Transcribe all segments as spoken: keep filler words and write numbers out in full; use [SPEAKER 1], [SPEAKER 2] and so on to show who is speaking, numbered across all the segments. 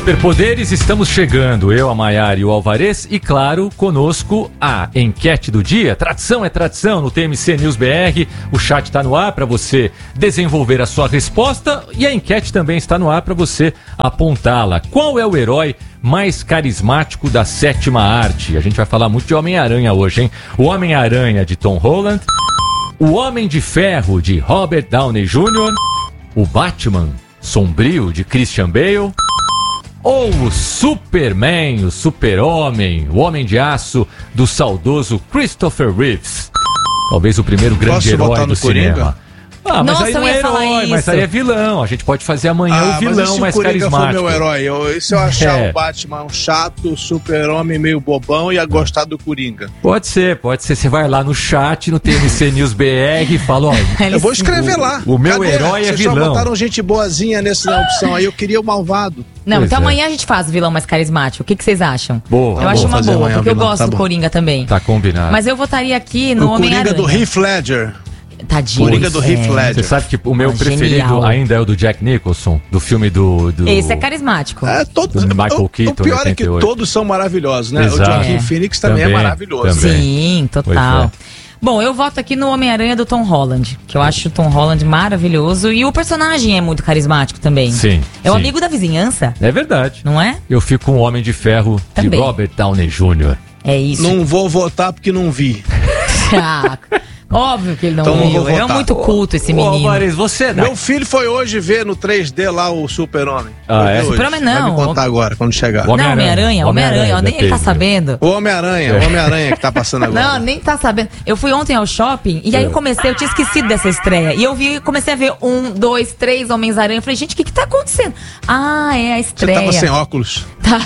[SPEAKER 1] Superpoderes, estamos chegando, eu, a Maiara e o Alvarez, e claro, conosco a enquete do dia. Tradição é tradição no T M C News B R, o chat está no ar para você desenvolver a sua resposta e a enquete também está no ar para você apontá-la. Qual é o herói mais carismático da sétima arte? A gente vai falar muito de Homem-Aranha hoje, hein? O Homem-Aranha de Tom Holland, o Homem de Ferro de Robert Downey Júnior, o Batman sombrio de Christian Bale, ou o Superman, o Super-Homem, o Homem de Aço do saudoso Christopher Reeves. Talvez o primeiro grande
[SPEAKER 2] Posso
[SPEAKER 1] herói do cinema.
[SPEAKER 2] Coringa?
[SPEAKER 1] Ah, mas
[SPEAKER 3] Nossa,
[SPEAKER 1] aí não
[SPEAKER 3] eu
[SPEAKER 1] é
[SPEAKER 3] ia falar
[SPEAKER 1] herói,
[SPEAKER 3] isso.
[SPEAKER 1] mas aí é vilão. A gente pode fazer amanhã
[SPEAKER 2] Ah,
[SPEAKER 1] o vilão
[SPEAKER 2] mas e se
[SPEAKER 1] mais
[SPEAKER 2] o Coringa
[SPEAKER 1] carismático.
[SPEAKER 2] for meu herói? Eu, e se eu achar
[SPEAKER 1] É.
[SPEAKER 2] o Batman um chato, o Super-Homem meio bobão e a gostar do Coringa?
[SPEAKER 1] Pode ser, pode ser. Você vai lá no chat, no T M C News B R e fala, ó,
[SPEAKER 2] Eu vou escrever lá.
[SPEAKER 1] o meu
[SPEAKER 2] Cadê?
[SPEAKER 1] herói é
[SPEAKER 2] Vocês
[SPEAKER 1] vilão.
[SPEAKER 2] só botaram gente boazinha nessa opção aí, eu queria o malvado.
[SPEAKER 3] Não,
[SPEAKER 1] Pois
[SPEAKER 3] então
[SPEAKER 1] é.
[SPEAKER 3] amanhã a gente faz o vilão mais carismático. O que, que vocês acham?
[SPEAKER 1] Boa,
[SPEAKER 3] Eu
[SPEAKER 1] tá
[SPEAKER 3] acho
[SPEAKER 1] bom.
[SPEAKER 3] uma
[SPEAKER 2] fazer
[SPEAKER 3] boa,
[SPEAKER 2] amanhã o
[SPEAKER 3] porque eu
[SPEAKER 2] vilão,
[SPEAKER 3] gosto
[SPEAKER 2] tá
[SPEAKER 3] do
[SPEAKER 2] bom.
[SPEAKER 3] Coringa também.
[SPEAKER 1] Tá combinado.
[SPEAKER 3] Mas eu votaria aqui no
[SPEAKER 2] o Coringa
[SPEAKER 3] Homem-Aranha.
[SPEAKER 2] do Heath Ledger.
[SPEAKER 3] Tadinho.
[SPEAKER 2] Coringa do Heath
[SPEAKER 3] É.
[SPEAKER 2] Ledger.
[SPEAKER 1] Você sabe que o meu
[SPEAKER 3] Ah,
[SPEAKER 1] preferido
[SPEAKER 3] genial.
[SPEAKER 1] ainda é o do Jack Nicholson, do filme do... do...
[SPEAKER 3] Esse é carismático.
[SPEAKER 2] É, todo,
[SPEAKER 1] Do Michael
[SPEAKER 2] o,
[SPEAKER 1] Keaton,
[SPEAKER 2] o pior é que
[SPEAKER 1] oitenta e oito.
[SPEAKER 2] todos são maravilhosos, né?
[SPEAKER 1] Exato.
[SPEAKER 2] O Joaquin
[SPEAKER 3] É.
[SPEAKER 2] Phoenix também,
[SPEAKER 1] Também,
[SPEAKER 2] é maravilhoso.
[SPEAKER 1] também.
[SPEAKER 3] Sim, total.
[SPEAKER 1] Pois
[SPEAKER 3] Bom, eu voto aqui no Homem-Aranha do Tom Holland, que eu acho o Tom Holland maravilhoso e o personagem é muito carismático também.
[SPEAKER 1] Sim,
[SPEAKER 3] É o
[SPEAKER 1] sim.
[SPEAKER 3] amigo da vizinhança,
[SPEAKER 1] É verdade.
[SPEAKER 3] não é?
[SPEAKER 1] Eu fico com o Homem de Ferro
[SPEAKER 3] Também.
[SPEAKER 1] de Robert Downey Júnior
[SPEAKER 3] É isso.
[SPEAKER 2] Não vou votar porque não vi.
[SPEAKER 3] Ah, óbvio que ele não
[SPEAKER 2] Então não
[SPEAKER 3] viu.
[SPEAKER 2] vou
[SPEAKER 3] Ele é
[SPEAKER 2] votar.
[SPEAKER 3] muito culto esse
[SPEAKER 1] Ô,
[SPEAKER 3] menino.
[SPEAKER 1] Alvarez, você é da...
[SPEAKER 2] Meu filho foi hoje ver no três D lá o Super-Homem.
[SPEAKER 1] Ah,
[SPEAKER 2] Foi
[SPEAKER 1] é?
[SPEAKER 2] ver hoje.
[SPEAKER 3] Super-Homem
[SPEAKER 2] Vai
[SPEAKER 3] não.
[SPEAKER 2] me contar agora, quando chegar.
[SPEAKER 1] O
[SPEAKER 2] O,
[SPEAKER 3] Não, Homem-Aranha, Homem-Aranha, ó, nem ele tá
[SPEAKER 1] depende.
[SPEAKER 3] sabendo.
[SPEAKER 2] Homem-Aranha, o Homem-Aranha que tá passando agora.
[SPEAKER 3] Não, nem tá sabendo. Eu fui ontem ao shopping e aí eu comecei, eu tinha esquecido dessa estreia. E eu vi, comecei a ver um, dois, três Homens-Aranha. Eu falei, gente, o que que tá acontecendo? Ah, é a
[SPEAKER 2] Você
[SPEAKER 3] estreia.
[SPEAKER 2] tava sem óculos.
[SPEAKER 3] Tá.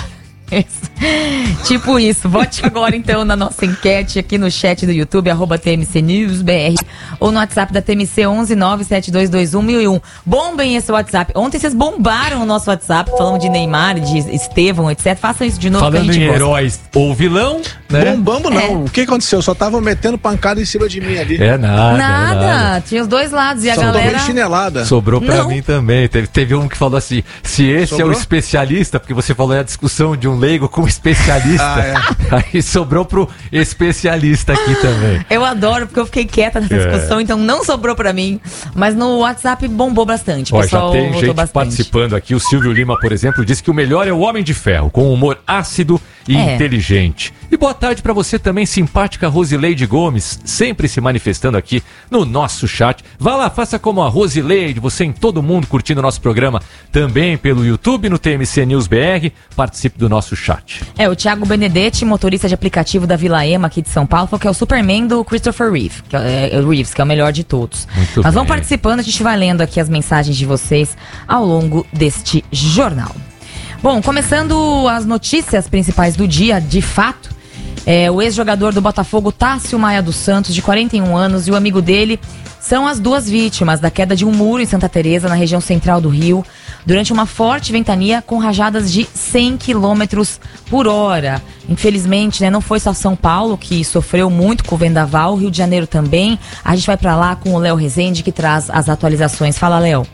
[SPEAKER 3] Isso. Tipo isso. Vote agora então na nossa enquete aqui no chat do YouTube, arroba T M C News B R, ou no WhatsApp da T M C onze nove sete dois dois um mil e um. Bombem esse WhatsApp. Ontem vocês bombaram o nosso WhatsApp, falando de Neymar, de Estevão, etcétera. Façam isso de novo que a
[SPEAKER 1] Falando
[SPEAKER 3] gente
[SPEAKER 1] em
[SPEAKER 3] gosta.
[SPEAKER 1] heróis ou vilão, né?
[SPEAKER 2] Bombamos não.
[SPEAKER 3] É.
[SPEAKER 2] O que aconteceu? Só tava metendo pancada em cima de mim ali.
[SPEAKER 1] É nada,
[SPEAKER 3] Nada.
[SPEAKER 1] é nada.
[SPEAKER 3] Tinha os dois lados e a
[SPEAKER 2] Só
[SPEAKER 3] galera...
[SPEAKER 2] tomei chinelada.
[SPEAKER 1] Sobrou pra
[SPEAKER 3] Não.
[SPEAKER 1] mim também. Teve, teve um que falou assim: se esse é
[SPEAKER 2] Sobrou?
[SPEAKER 1] o especialista, porque você falou é a discussão de um leigo com um especialista,
[SPEAKER 2] Ah, é.
[SPEAKER 1] aí sobrou pro especialista aqui também.
[SPEAKER 3] Eu adoro, porque eu fiquei quieta nessa
[SPEAKER 1] É.
[SPEAKER 3] discussão, então não sobrou pra mim. Mas no WhatsApp bombou bastante. O
[SPEAKER 1] Ó, já
[SPEAKER 3] pessoal
[SPEAKER 1] tem
[SPEAKER 3] votou
[SPEAKER 1] gente
[SPEAKER 3] bastante.
[SPEAKER 1] participando aqui. O Silvio Lima, por exemplo, disse que o melhor é o Homem de Ferro, com humor ácido e
[SPEAKER 3] É.
[SPEAKER 1] inteligente. E boa tarde pra você também, simpática Rosileide Gomes, sempre se manifestando aqui no nosso chat. Vá lá, faça como a Rosileide, você em todo mundo curtindo o nosso programa, também pelo YouTube, no T M C News B R. Participe do nosso chat.
[SPEAKER 3] É, o Thiago Benedetti, motorista de aplicativo da Vila Ema aqui de São Paulo, falou que é o Superman do Christopher Reeve, que é, é, o Reeves, que é o melhor de todos.
[SPEAKER 1] Muito
[SPEAKER 3] Mas vão
[SPEAKER 1] bem.
[SPEAKER 3] participando, a gente vai lendo aqui as mensagens de vocês ao longo deste jornal. Bom, começando as notícias principais do dia, de fato, é, o ex-jogador do Botafogo, Tássio Maia dos Santos, de quarenta e um anos, e o amigo dele são as duas vítimas da queda de um muro em Santa Teresa, na região central do Rio, durante uma forte ventania com rajadas de cem quilômetros por hora. Infelizmente, né, não foi só São Paulo que sofreu muito com o vendaval, o Rio de Janeiro também. A gente vai pra lá com o Léo Rezende, que traz as atualizações. Fala, Léo.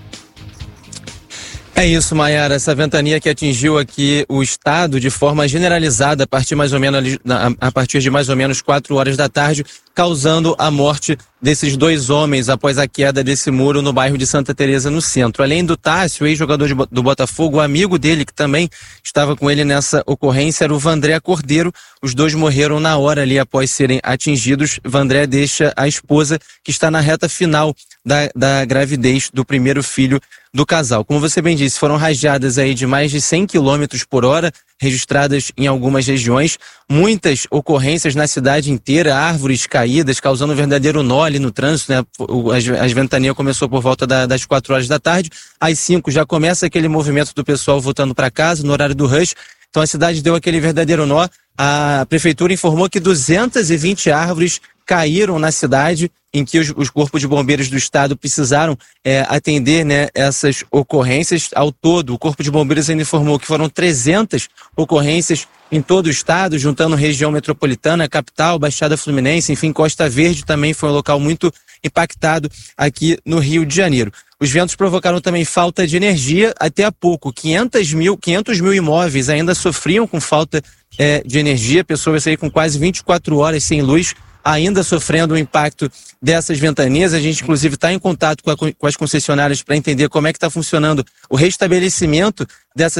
[SPEAKER 4] É isso, Maiara. Essa ventania que atingiu aqui o estado de forma generalizada a partir, mais ou menos, ali- na- a partir de mais ou menos quatro horas da tarde, causando a morte desses dois homens após a queda desse muro no bairro de Santa Teresa, no centro. Além do Tássio, ex-jogador de Bo- do Botafogo, o amigo dele, que também estava com ele nessa ocorrência, era o Vandré Cordeiro. Os dois morreram na hora ali após serem atingidos. Vandré deixa a esposa, que está na reta final da, da gravidez do primeiro filho do casal. Como você bem disse, foram rajadas aí de mais de cem quilômetros por hora, registradas em algumas regiões, muitas ocorrências na cidade inteira, árvores caídas, causando um verdadeiro nó ali no trânsito, né? O- As, as ventania começou por volta da- das quatro horas da tarde, às cinco já começa aquele movimento do pessoal voltando para casa, no horário do rush, então a cidade deu aquele verdadeiro nó. A prefeitura informou que duzentas e vinte árvores caíram na cidade, em que os, os corpos de bombeiros do estado precisaram é, atender, né, essas ocorrências. Ao todo, o Corpo de Bombeiros ainda informou que foram trezentas ocorrências em todo o estado, juntando região metropolitana, capital, Baixada Fluminense, enfim, Costa Verde também foi um local muito impactado aqui no Rio de Janeiro. Os ventos provocaram também falta de energia. Até há pouco, quinhentos mil, quinhentos mil imóveis ainda sofriam com falta é, de energia, pessoas aí com quase vinte e quatro horas sem luz, ainda sofrendo o impacto dessas ventanias. A gente, inclusive, está em contato com, a, com as concessionárias para entender como é que está funcionando o restabelecimento dessas